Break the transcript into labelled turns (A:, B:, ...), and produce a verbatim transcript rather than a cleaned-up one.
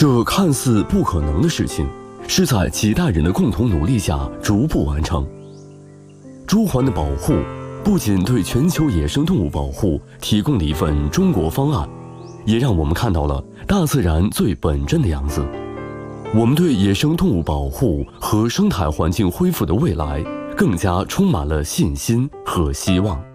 A: 这看似不可能的事情，是在几代人的共同努力下逐步完成。朱鹮的保护不仅对全球野生动物保护提供了一份中国方案，也让我们看到了大自然最本真的样子。我们对野生动物保护和生态环境恢复的未来更加充满了信心和希望。